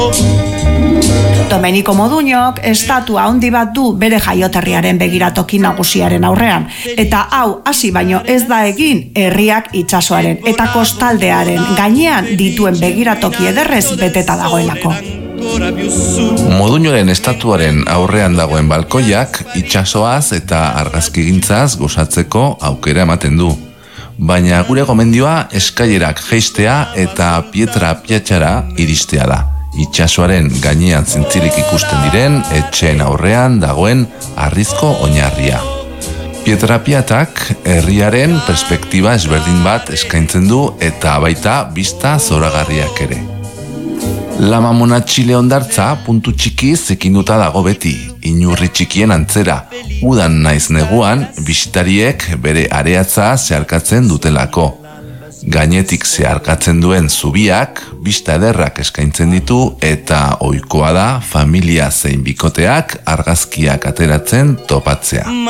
Domenico Moduñok estatua handi bat du bere jaioterriaren begiratoki nagusiaren aurrean. Eta hau hasi baino ez da egin herriak itsasoaren eta kostaldearen gainean dituen begiratoki ederrez beteta dagoelako. Moduñoren estatuaren aurrean dagoen balkoiak itsasoaz eta argazkigintzaz gozatzeko aukera ematen du. Baina gure gomendioa eskailerak jaistea eta Pietra Piatzara iristea da. Itsasoaren gainean zintzilik ikusten diren etxeen aurrean dagoen harrizko oinarria. Pietra Piatak herriaren perspektiba ezberdin bat eskaintzen du eta baita bista zoragarriak ere. La Mamonatxile hondartza puntu txikiz ekinduta dago beti, inurri txikien antzera, udan naiz neguan bisitariek bere areatza zeharkatzen dutelako. Gainetik zeharkatzen duen zubiak, bista ederrak eskaintzen ditu eta ohikoa da familia zein bikoteak argazkiak ateratzen topatzea.